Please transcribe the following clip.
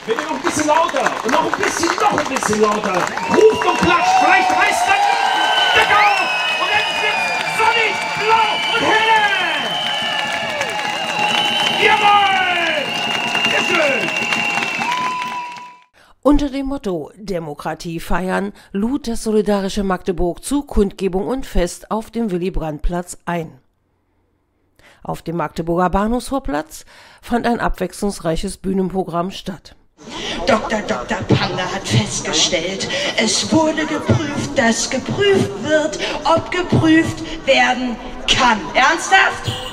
Bitte noch ein bisschen lauter und noch ein bisschen lauter. Ruft und klatscht, vielleicht heißt dann Decker! Und dann wird sonnig, blau und helle! Jawohl! Sehr schön! Unter dem Motto Demokratie feiern lud das Solidarische Magdeburg zu Kundgebung und Fest auf dem Willy-Brandt-Platz ein. Auf dem Magdeburger Bahnhofsvorplatz fand ein abwechslungsreiches Bühnenprogramm statt. Dr. Panger hat festgestellt, es wurde geprüft, dass geprüft wird, ob geprüft werden kann. Ernsthaft?